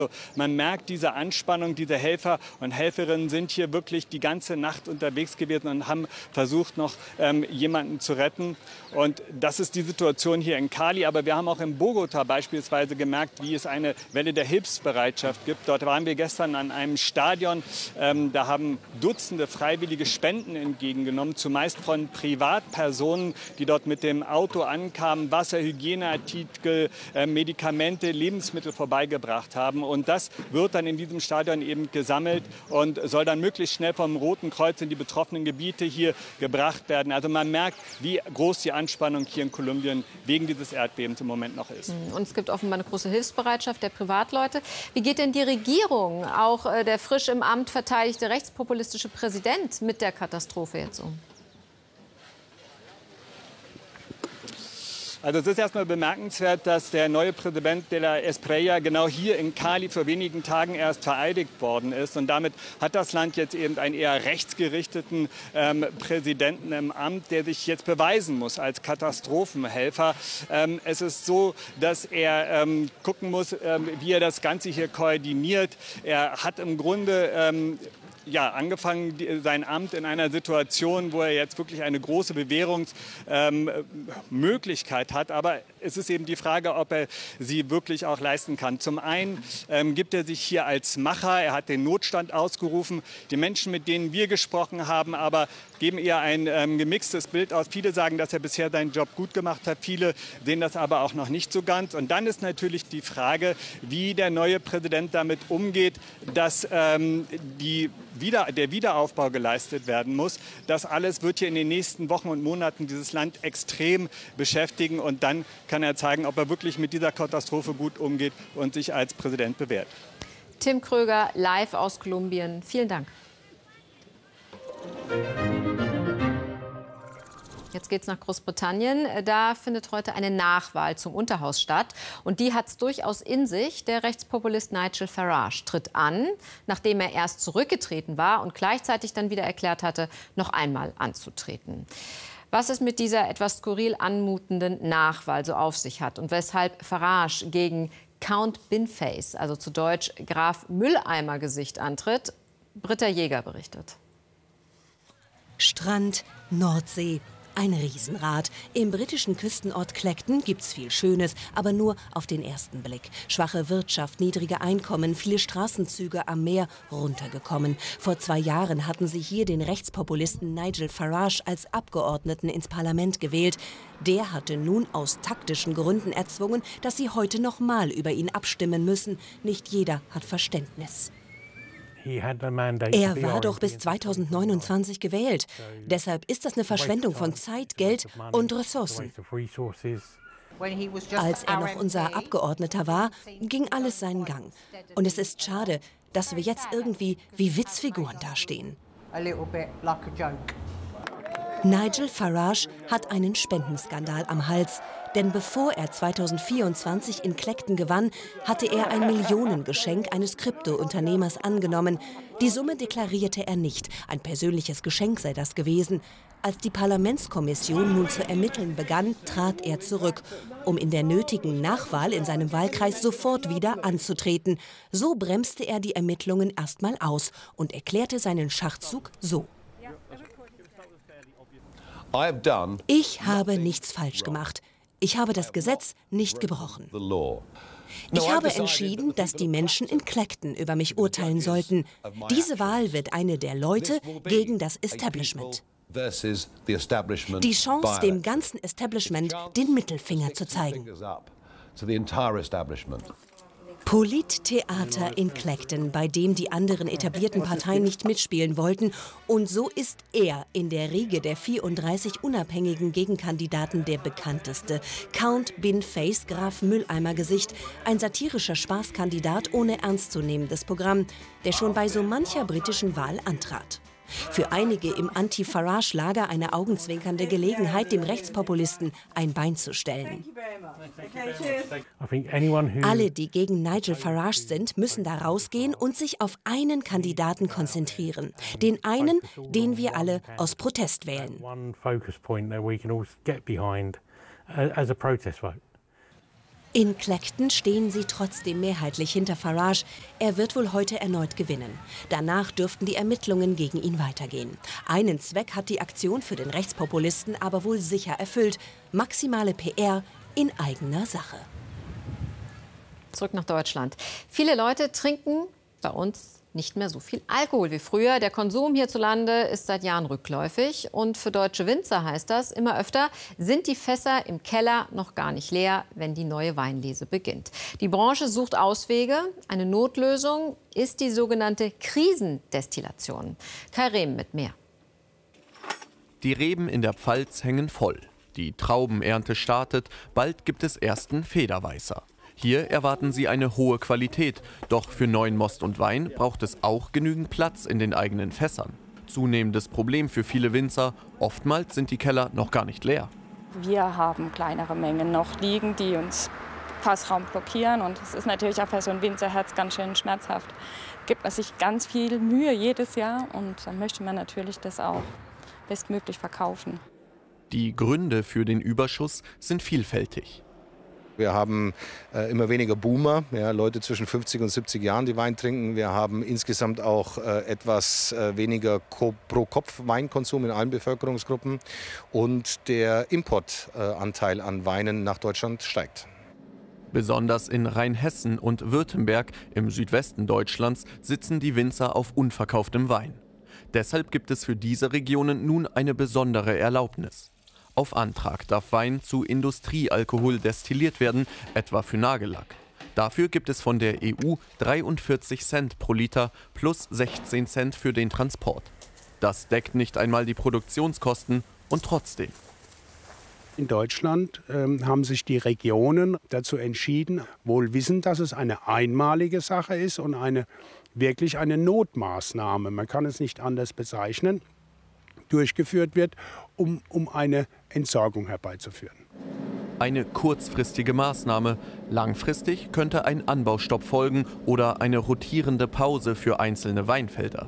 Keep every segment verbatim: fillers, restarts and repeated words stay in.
Man merkt diese Anspannung, diese Helfer und Helferinnen sind hier wirklich die ganze Nacht unterwegs gewesen und haben versucht, noch ähm, jemanden zu retten. Und das ist die Situation hier in Cali. Aber wir haben auch in Bogota beispielsweise gemerkt, wie es eine Welle der Hilfsbereitschaft gibt. Dort waren wir gestern an einem Stadion. Ähm, da haben Dutzende freiwillige Spenden entgegengenommen, zumeist von Privatpersonen, die dort mit dem Auto ankamen, Wasser, Hygieneartikel, äh, Medikamente, Lebensmittel vorbeigebracht haben. Und das wird dann in diesem Stadion eben gesammelt und soll dann möglichst schnell vom Roten Kreuz in die betroffenen Gebiete hier gebracht werden. Also man merkt, wie groß die Anspannung hier in Kolumbien wegen dieses Erdbebens im Moment noch ist. Und es gibt offenbar eine große Hilfsbereitschaft der Privatleute. Wie geht denn die Regierung, auch der frisch im Amt verteidigte rechtspopulistische Präsident, mit der Katastrophe jetzt um? Also es ist erstmal bemerkenswert, dass der neue Präsident de la Espriella genau hier in Cali vor wenigen Tagen erst vereidigt worden ist. Und damit hat das Land jetzt eben einen eher rechtsgerichteten ähm, Präsidenten im Amt, der sich jetzt beweisen muss als Katastrophenhelfer. Ähm, es ist so, dass er ähm, gucken muss, ähm, wie er das Ganze hier koordiniert. Er hat im Grunde ähm, Ja, angefangen sein Amt in einer Situation, wo er jetzt wirklich eine große Bewährungsmöglichkeit ähm, hat. Aber es ist eben die Frage, ob er sie wirklich auch leisten kann. Zum einen ähm, gibt er sich hier als Macher. Er hat den Notstand ausgerufen. Die Menschen, mit denen wir gesprochen haben, aber geben eher ein ähm, gemixtes Bild aus. Viele sagen, dass er bisher seinen Job gut gemacht hat. Viele sehen das aber auch noch nicht so ganz. Und dann ist natürlich die Frage, wie der neue Präsident damit umgeht, dass ähm, die Wieder, der Wiederaufbau geleistet werden muss. Das alles wird hier in den nächsten Wochen und Monaten dieses Land extrem beschäftigen. Und dann kann er zeigen, ob er wirklich mit dieser Katastrophe gut umgeht und sich als Präsident bewährt. Tim Kröger, live aus Kolumbien. Vielen Dank. Jetzt geht es nach Großbritannien. Da findet heute eine Nachwahl zum Unterhaus statt. Und die hat es durchaus in sich. Der Rechtspopulist Nigel Farage tritt an, nachdem er erst zurückgetreten war und gleichzeitig dann wieder erklärt hatte, noch einmal anzutreten. Was es mit dieser etwas skurril anmutenden Nachwahl so auf sich hat und weshalb Farage gegen Count Binface, also zu Deutsch Graf Mülleimer-Gesicht, antritt, Britta Jäger berichtet. Strand, Nordsee. Ein Riesenrad. Im britischen Küstenort Clacton gibt's viel Schönes, aber nur auf den ersten Blick. Schwache Wirtschaft, niedrige Einkommen, viele Straßenzüge am Meer, runtergekommen. Vor zwei Jahren hatten sie hier den Rechtspopulisten Nigel Farage als Abgeordneten ins Parlament gewählt. Der hatte nun aus taktischen Gründen erzwungen, dass sie heute noch mal über ihn abstimmen müssen. Nicht jeder hat Verständnis. Er war doch bis zweitausendneunundzwanzig gewählt. Deshalb ist das eine Verschwendung von Zeit, Geld und Ressourcen. Als er noch unser Abgeordneter war, ging alles seinen Gang. Und es ist schade, dass wir jetzt irgendwie wie Witzfiguren dastehen. Nigel Farage hat einen Spendenskandal am Hals. Denn bevor er zweitausendvierundzwanzig in Clacton gewann, hatte er ein Millionengeschenk eines Kryptounternehmers angenommen. Die Summe deklarierte er nicht. Ein persönliches Geschenk sei das gewesen. Als die Parlamentskommission nun zu ermitteln begann, trat er zurück, um in der nötigen Nachwahl in seinem Wahlkreis sofort wieder anzutreten. So bremste er die Ermittlungen erstmal aus und erklärte seinen Schachzug so: Ich habe nichts falsch gemacht. Ich habe das Gesetz nicht gebrochen. Ich habe entschieden, dass die Menschen in Clacton über mich urteilen sollten. Diese Wahl wird eine der Leute gegen das Establishment. Die Chance, dem ganzen Establishment den Mittelfinger zu zeigen. Polittheater in Clacton, bei dem die anderen etablierten Parteien nicht mitspielen wollten. Und so ist er in der Riege der vierunddreißig unabhängigen Gegenkandidaten der bekannteste. Count Binface, Graf Mülleimer-Gesicht, ein satirischer Spaßkandidat ohne ernstzunehmendes Programm, der schon bei so mancher britischen Wahl antrat. Für einige im Anti-Farage-Lager eine augenzwinkernde Gelegenheit, dem Rechtspopulisten ein Bein zu stellen. Alle, die gegen Nigel Farage sind, müssen da rausgehen und sich auf einen Kandidaten konzentrieren. Den einen, den wir alle aus Protest wählen. In Clacton stehen sie trotzdem mehrheitlich hinter Farage. Er wird wohl heute erneut gewinnen. Danach dürften die Ermittlungen gegen ihn weitergehen. Einen Zweck hat die Aktion für den Rechtspopulisten aber wohl sicher erfüllt. Maximale P R in eigener Sache. Zurück nach Deutschland. Viele Leute trinken bei uns nicht mehr so viel Alkohol wie früher. Der Konsum hierzulande ist seit Jahren rückläufig. Und für deutsche Winzer heißt das immer öfter, sind die Fässer im Keller noch gar nicht leer, wenn die neue Weinlese beginnt. Die Branche sucht Auswege. Eine Notlösung ist die sogenannte Krisendestillation. Kai Rehm mit mehr. Die Reben in der Pfalz hängen voll. Die Traubenernte startet. Bald gibt es ersten Federweißer. Hier erwarten sie eine hohe Qualität. Doch für neuen Most und Wein braucht es auch genügend Platz in den eigenen Fässern. Zunehmendes Problem für viele Winzer. Oftmals sind die Keller noch gar nicht leer. Wir haben kleinere Mengen noch liegen, die uns Fassraum blockieren. Und es ist natürlich auch für so ein Winzerherz ganz schön schmerzhaft. Gibt man sich ganz viel Mühe jedes Jahr und dann möchte man natürlich das auch bestmöglich verkaufen. Die Gründe für den Überschuss sind vielfältig. Wir haben äh, immer weniger Boomer, ja, Leute zwischen fünfzig und siebzig Jahren, die Wein trinken. Wir haben insgesamt auch äh, etwas äh, weniger Pro-Kopf-Weinkonsum in allen Bevölkerungsgruppen. Und der Importanteil äh, an Weinen nach Deutschland steigt. Besonders in Rheinhessen und Württemberg im Südwesten Deutschlands sitzen die Winzer auf unverkauftem Wein. Deshalb gibt es für diese Regionen nun eine besondere Erlaubnis. Auf Antrag darf Wein zu Industriealkohol destilliert werden, etwa für Nagellack. Dafür gibt es von der E U dreiundvierzig Cent pro Liter plus sechzehn Cent für den Transport. Das deckt nicht einmal die Produktionskosten und trotzdem. In Deutschland äh, haben sich die Regionen dazu entschieden, wohl wissend, dass es eine einmalige Sache ist und eine, wirklich eine Notmaßnahme, man kann es nicht anders bezeichnen, durchgeführt wird, um, um eine Entsorgung herbeizuführen. Eine kurzfristige Maßnahme. Langfristig könnte ein Anbaustopp folgen oder eine rotierende Pause für einzelne Weinfelder.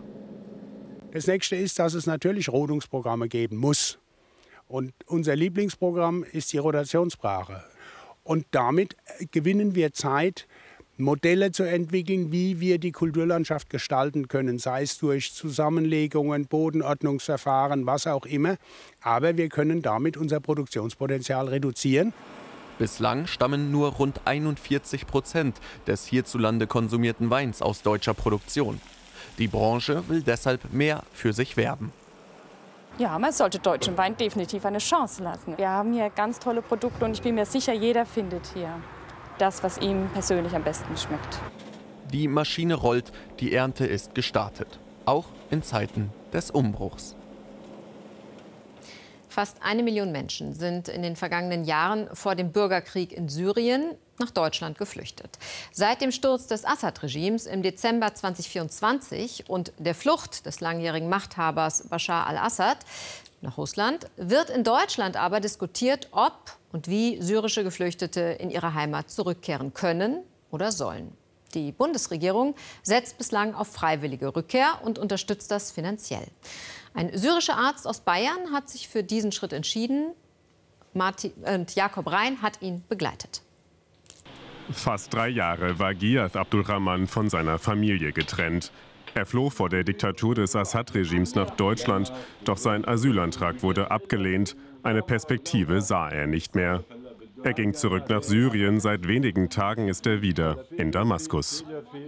Das nächste ist, dass es natürlich Rodungsprogramme geben muss. Und unser Lieblingsprogramm ist die Rotationsbrache. Und damit gewinnen wir Zeit, Modelle zu entwickeln, wie wir die Kulturlandschaft gestalten können, sei es durch Zusammenlegungen, Bodenordnungsverfahren, was auch immer. Aber wir können damit unser Produktionspotenzial reduzieren. Bislang stammen nur rund einundvierzig Prozent des hierzulande konsumierten Weins aus deutscher Produktion. Die Branche will deshalb mehr für sich werben. Ja, man sollte deutschen Wein definitiv eine Chance lassen. Wir haben hier ganz tolle Produkte und ich bin mir sicher, jeder findet hier das, was ihm persönlich am besten schmeckt. Die Maschine rollt, die Ernte ist gestartet. Auch in Zeiten des Umbruchs. Fast eine Million Menschen sind in den vergangenen Jahren vor dem Bürgerkrieg in Syrien nach Deutschland geflüchtet. Seit dem Sturz des Assad-Regimes im Dezember zweitausendvierundzwanzig und der Flucht des langjährigen Machthabers Bashar al-Assad nach Russland wird in Deutschland aber diskutiert, ob und wie syrische Geflüchtete in ihre Heimat zurückkehren können oder sollen. Die Bundesregierung setzt bislang auf freiwillige Rückkehr und unterstützt das finanziell. Ein syrischer Arzt aus Bayern hat sich für diesen Schritt entschieden. Martin, äh, Jakob Rhein hat ihn begleitet. Fast drei Jahre war Giyath Abdulrahman von seiner Familie getrennt. Er floh vor der Diktatur des Assad-Regimes nach Deutschland, doch sein Asylantrag wurde abgelehnt. Eine Perspektive sah er nicht mehr. Er ging zurück nach Syrien. Seit wenigen Tagen ist er wieder in Damaskus.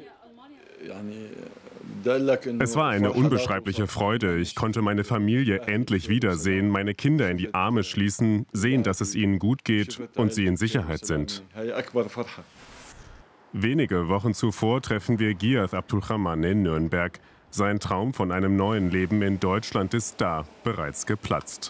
Es war eine unbeschreibliche Freude. Ich konnte meine Familie endlich wiedersehen, meine Kinder in die Arme schließen, sehen, dass es ihnen gut geht und sie in Sicherheit sind. Wenige Wochen zuvor treffen wir Giyath Abdulrahman in Nürnberg. Sein Traum von einem neuen Leben in Deutschland ist da bereits geplatzt.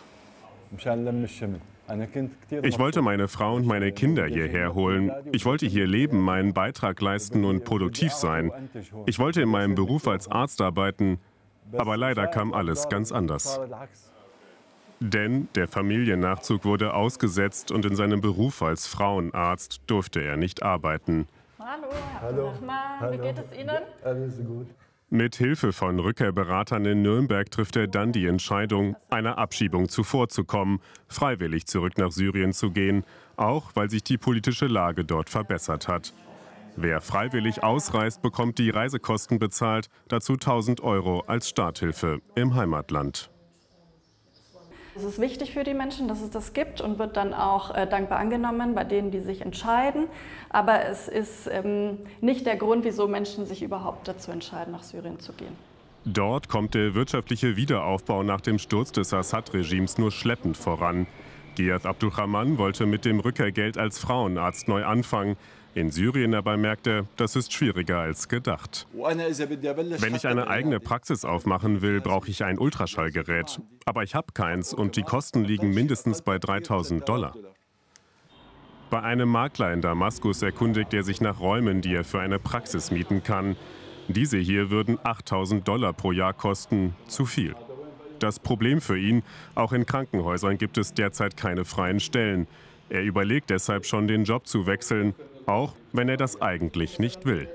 Ich wollte meine Frau und meine Kinder hierher holen. Ich wollte hier leben, meinen Beitrag leisten und produktiv sein. Ich wollte in meinem Beruf als Arzt arbeiten, aber leider kam alles ganz anders. Denn der Familiennachzug wurde ausgesetzt und in seinem Beruf als Frauenarzt durfte er nicht arbeiten. Hallo, Herr Abdulrahman, wie geht es Ihnen? Alles gut. Mit Hilfe von Rückkehrberatern in Nürnberg trifft er dann die Entscheidung, einer Abschiebung zuvorzukommen, freiwillig zurück nach Syrien zu gehen, auch weil sich die politische Lage dort verbessert hat. Wer freiwillig ausreist, bekommt die Reisekosten bezahlt, dazu tausend Euro als Starthilfe im Heimatland. Es ist wichtig für die Menschen, dass es das gibt und wird dann auch äh, dankbar angenommen bei denen, die sich entscheiden. Aber es ist ähm, nicht der Grund, wieso Menschen sich überhaupt dazu entscheiden, nach Syrien zu gehen. Dort kommt der wirtschaftliche Wiederaufbau nach dem Sturz des Assad-Regimes nur schleppend voran. Giyad Abdulrahman wollte mit dem Rückkehrgeld als Frauenarzt neu anfangen. In Syrien aber merkt er, das ist schwieriger als gedacht. Wenn ich eine eigene Praxis aufmachen will, brauche ich ein Ultraschallgerät. Aber ich habe keins und die Kosten liegen mindestens bei dreitausend Dollar. Bei einem Makler in Damaskus erkundigt er sich nach Räumen, die er für eine Praxis mieten kann. Diese hier würden achttausend Dollar pro Jahr kosten, zu viel. Das Problem für ihn, auch in Krankenhäusern gibt es derzeit keine freien Stellen. Er überlegt deshalb schon, den Job zu wechseln, auch wenn er das eigentlich nicht will.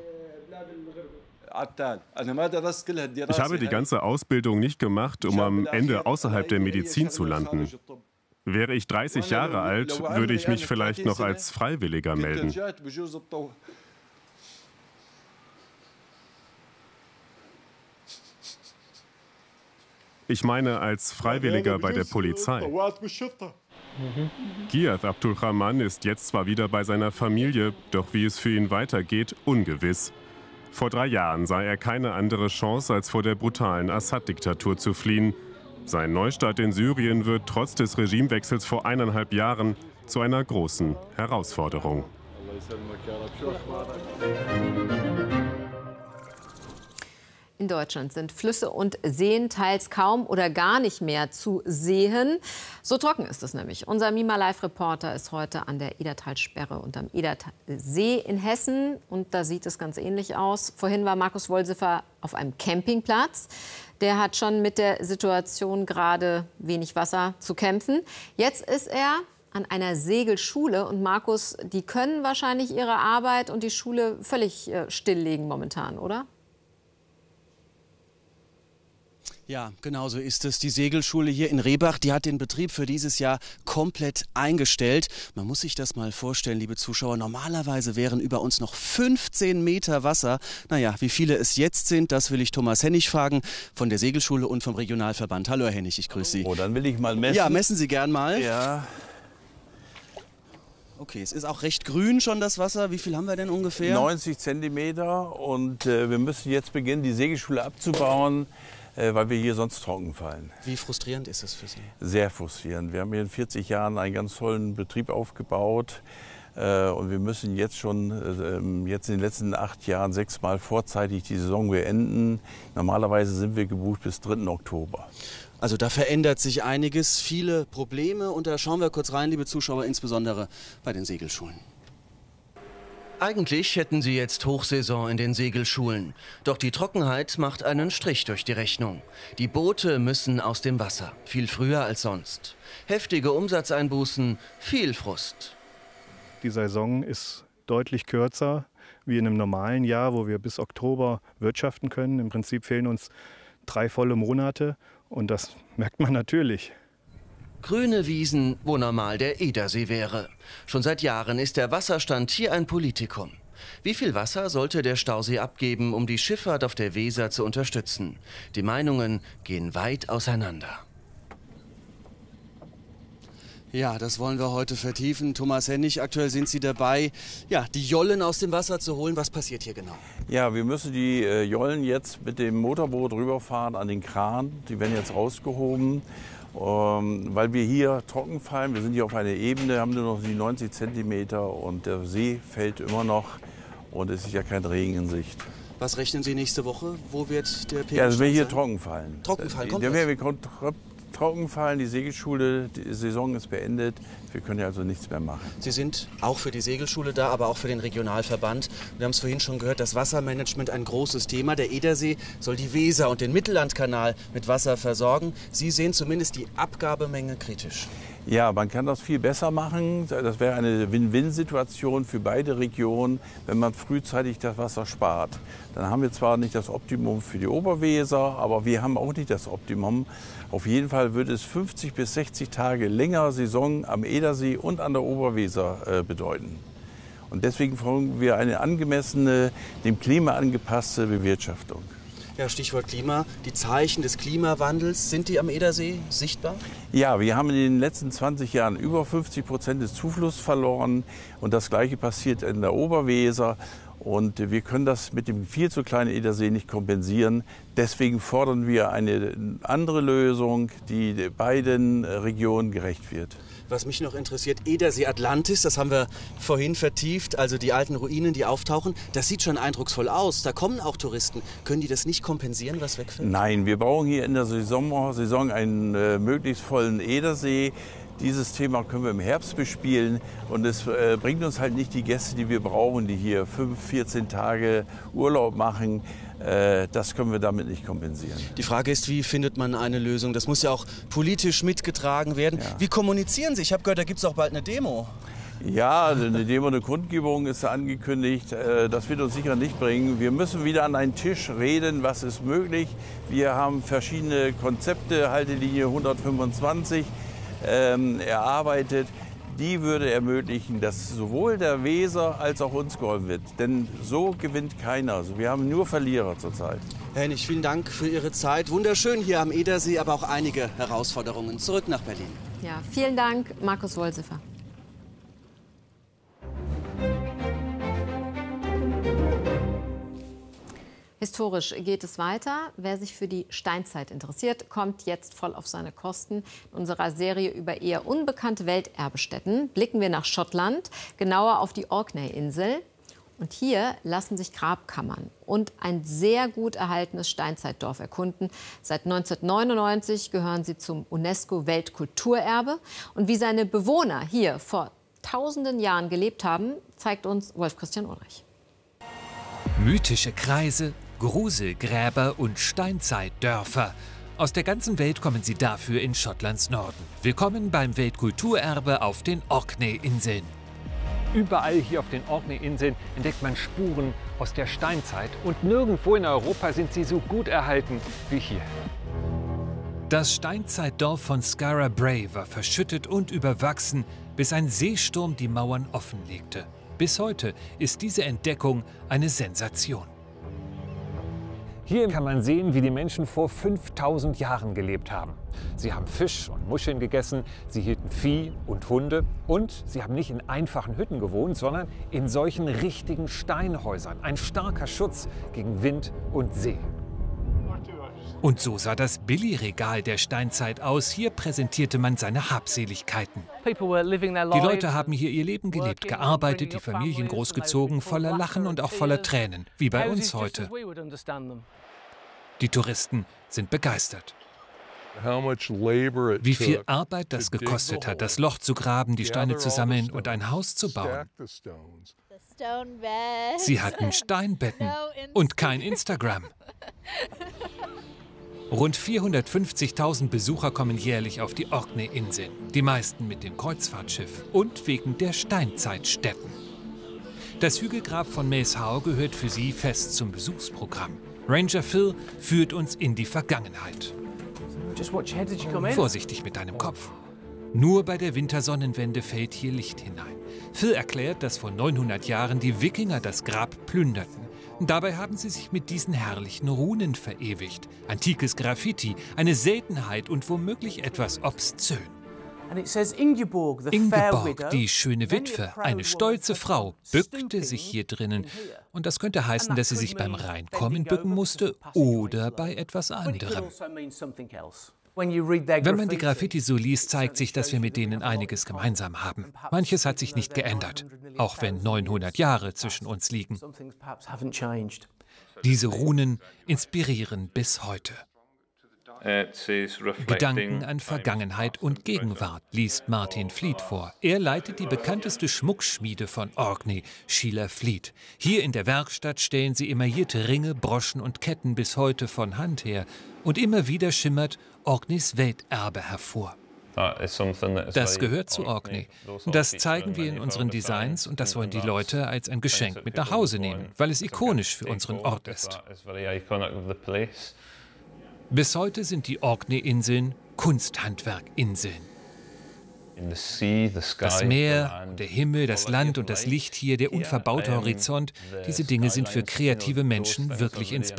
Ich habe die ganze Ausbildung nicht gemacht, um am Ende außerhalb der Medizin zu landen. Wäre ich dreißig Jahre alt, würde ich mich vielleicht noch als Freiwilliger melden. Ich meine als Freiwilliger bei der Polizei. Giyad Abdulrahman ist jetzt zwar wieder bei seiner Familie, doch wie es für ihn weitergeht, ungewiss. Vor drei Jahren sah er keine andere Chance, als vor der brutalen Assad-Diktatur zu fliehen. Sein Neustart in Syrien wird trotz des Regimewechsels vor eineinhalb Jahren zu einer großen Herausforderung. In Deutschland sind Flüsse und Seen teils kaum oder gar nicht mehr zu sehen. So trocken ist es nämlich. Unser Mima-Live-Reporter ist heute an der Edertalsperre und am Edertalsee in Hessen. Und da sieht es ganz ähnlich aus. Vorhin war Markus Wolsefer auf einem Campingplatz. Der hat schon mit der Situation gerade wenig Wasser zu kämpfen. Jetzt ist er an einer Segelschule. Und Markus, die können wahrscheinlich ihre Arbeit und die Schule völlig äh, stilllegen momentan, oder? Ja, genau so ist es. Die Segelschule hier in Rehbach, die hat den Betrieb für dieses Jahr komplett eingestellt. Man muss sich das mal vorstellen, liebe Zuschauer. Normalerweise wären über uns noch fünfzehn Meter Wasser. Naja, wie viele es jetzt sind, das will ich Thomas Hennig fragen von der Segelschule und vom Regionalverband. Hallo Herr Hennig, ich grüße Sie. Oh, dann will ich mal messen. Ja, messen Sie gern mal. Ja. Okay, es ist auch recht grün schon das Wasser. Wie viel haben wir denn ungefähr? neunzig Zentimeter und äh, wir müssen jetzt beginnen, die Segelschule abzubauen, äh, weil wir hier sonst trocken fallen. Wie frustrierend ist das für Sie? Sehr frustrierend. Wir haben hier in vierzig Jahren einen ganz tollen Betrieb aufgebaut äh, und wir müssen jetzt schon, äh, jetzt in den letzten acht Jahren sechsmal vorzeitig die Saison beenden. Normalerweise sind wir gebucht bis dritten Oktober. Also da verändert sich einiges, viele Probleme und da schauen wir kurz rein, liebe Zuschauer, insbesondere bei den Segelschulen. Eigentlich hätten sie jetzt Hochsaison in den Segelschulen. Doch die Trockenheit macht einen Strich durch die Rechnung. Die Boote müssen aus dem Wasser, viel früher als sonst. Heftige Umsatzeinbußen, viel Frust. Die Saison ist deutlich kürzer wie in einem normalen Jahr, wo wir bis Oktober wirtschaften können. Im Prinzip fehlen uns drei volle Monate. Und das merkt man natürlich. Grüne Wiesen, wo normal der Edersee wäre. Schon seit Jahren ist der Wasserstand hier ein Politikum. Wie viel Wasser sollte der Stausee abgeben, um die Schifffahrt auf der Weser zu unterstützen? Die Meinungen gehen weit auseinander. Ja, das wollen wir heute vertiefen. Thomas Hennig, aktuell sind Sie dabei, ja, die Jollen aus dem Wasser zu holen. Was passiert hier genau? Ja, wir müssen die äh, Jollen jetzt mit dem Motorboot rüberfahren an den Kran. Die werden jetzt rausgehoben, ähm, weil wir hier trocken fallen. Wir sind hier auf einer Ebene, haben nur noch die neunzig Zentimeter und der See fällt immer noch und es ist ja kein Regen in Sicht. Was rechnen Sie nächste Woche? Wo wird der Pegel Ja, dass wir hier sein? trocken fallen. Trocken fallen, kommt ja, das? wir kommt, trocken fallen, die Segelschule, die Saison ist beendet. Wir können ja also nichts mehr machen. Sie sind auch für die Segelschule da, aber auch für den Regionalverband. Wir haben es vorhin schon gehört, das Wassermanagement ein großes Thema. Der Edersee soll die Weser und den Mittellandkanal mit Wasser versorgen. Sie sehen zumindest die Abgabemenge kritisch. Ja, man kann das viel besser machen. Das wäre eine Win-Win-Situation für beide Regionen, wenn man frühzeitig das Wasser spart. Dann haben wir zwar nicht das Optimum für die Oberweser, aber wir haben auch nicht das Optimum. Auf jeden Fall würde es fünfzig bis sechzig Tage länger Saison am Edersee und an der Oberweser äh, bedeuten. Und deswegen brauchen wir eine angemessene, dem Klima angepasste Bewirtschaftung. Ja, Stichwort Klima. Die Zeichen des Klimawandels, sind die am Edersee sichtbar? Ja, wir haben in den letzten zwanzig Jahren über fünfzig Prozent des Zuflusses verloren. Und das Gleiche passiert in der Oberweser. Und wir können das mit dem viel zu kleinen Edersee nicht kompensieren. Deswegen fordern wir eine andere Lösung, die beiden Regionen gerecht wird. Was mich noch interessiert, Edersee Atlantis, das haben wir vorhin vertieft, also die alten Ruinen, die auftauchen. Das sieht schon eindrucksvoll aus, da kommen auch Touristen. Können die das nicht kompensieren, was wegfällt? Nein, wir brauchen hier in der Saison, Saison einen äh, möglichst vollen Edersee. Dieses Thema können wir im Herbst bespielen und es äh, bringt uns halt nicht die Gäste, die wir brauchen, die hier fünf, vierzehn Tage Urlaub machen. Äh, das können wir damit nicht kompensieren. Die Frage ist, wie findet man eine Lösung? Das muss ja auch politisch mitgetragen werden. Ja. Wie kommunizieren Sie? Ich habe gehört, da gibt es auch bald eine Demo. Ja, eine Demo, eine Kundgebung ist angekündigt. Das wird uns sicher nicht bringen. Wir müssen wieder an einen Tisch reden, was ist möglich. Wir haben verschiedene Konzepte, Haltelinie hundertfünfundzwanzig, ähm, erarbeitet. Die würde ermöglichen, dass sowohl der Weser als auch uns geholfen wird. Denn so gewinnt keiner. Also wir haben nur Verlierer zurzeit. Herr Hennig, vielen Dank für Ihre Zeit. Wunderschön hier am Edersee, aber auch einige Herausforderungen. Zurück nach Berlin. Ja, vielen Dank, Markus Wolziffer. Historisch geht es weiter. Wer sich für die Steinzeit interessiert, kommt jetzt voll auf seine Kosten. In unserer Serie über eher unbekannte Welterbestätten blicken wir nach Schottland, genauer auf die Orkney-Insel. Und hier lassen sich Grabkammern und ein sehr gut erhaltenes Steinzeitdorf erkunden. Seit neunzehnhundertneunundneunzig gehören sie zum UNESCO-Weltkulturerbe. Und wie seine Bewohner hier vor tausenden Jahren gelebt haben, zeigt uns Wolf Christian Ulrich. Mythische Kreise, Gruselgräber und Steinzeitdörfer. Aus der ganzen Welt kommen sie dafür in Schottlands Norden. Willkommen beim Weltkulturerbe auf den Orkney-Inseln. Überall hier auf den Orkney-Inseln entdeckt man Spuren aus der Steinzeit. Und nirgendwo in Europa sind sie so gut erhalten wie hier. Das Steinzeitdorf von Skara Brae war verschüttet und überwachsen, bis ein Seesturm die Mauern offenlegte. Bis heute ist diese Entdeckung eine Sensation. Hier kann man sehen, wie die Menschen vor fünftausend Jahren gelebt haben. Sie haben Fisch und Muscheln gegessen, sie hielten Vieh und Hunde und sie haben nicht in einfachen Hütten gewohnt, sondern in solchen richtigen Steinhäusern. Ein starker Schutz gegen Wind und See. Und so sah das Billigregal der Steinzeit aus. Hier präsentierte man seine Habseligkeiten. Die Leute haben hier ihr Leben gelebt, gearbeitet, die Familien großgezogen, voller Lachen und auch voller Tränen, wie bei uns heute. Die Touristen sind begeistert. Wie viel Arbeit das gekostet hat, das Loch zu graben, die Steine zu sammeln und ein Haus zu bauen. Sie hatten Steinbetten und kein Instagram. Rund vierhundertfünfzigtausend Besucher kommen jährlich auf die Orkney-Inseln. Die meisten mit dem Kreuzfahrtschiff und wegen der Steinzeitstätten. Das Hügelgrab von Maes Howe gehört für sie fest zum Besuchsprogramm. Ranger Phil führt uns in die Vergangenheit. Vorsichtig mit deinem Kopf. Nur bei der Wintersonnenwende fällt hier Licht hinein. Phil erklärt, dass vor neunhundert Jahren die Wikinger das Grab plünderten. Dabei haben sie sich mit diesen herrlichen Runen verewigt. Antikes Graffiti, eine Seltenheit und womöglich etwas obszön. Ingeborg, die schöne Witwe, eine stolze Frau, bückte sich hier drinnen. Und das könnte heißen, dass sie sich beim Reinkommen bücken musste oder bei etwas anderem. Wenn man die Graffiti so liest, zeigt sich, dass wir mit denen einiges gemeinsam haben. Manches hat sich nicht geändert, auch wenn neunhundert Jahre zwischen uns liegen. Diese Runen inspirieren bis heute. Gedanken an Vergangenheit und Gegenwart liest Martin Fleet vor. Er leitet die bekannteste Schmuckschmiede von Orkney, Sheila Fleet. Hier in der Werkstatt stellen sie emaillierte Ringe, Broschen und Ketten bis heute von Hand her. Und immer wieder schimmert Orkneys Welterbe hervor. Das gehört zu Orkney. Das zeigen wir in unseren Designs und das wollen die Leute als ein Geschenk mit nach Hause nehmen, weil es ikonisch für unseren Ort ist. Bis heute sind die Orkney-Inseln Kunsthandwerk-Inseln. Das Meer, der Himmel, das Land und das Licht hier, der unverbaute Horizont, diese Dinge sind für kreative Menschen wirklich inspirierend.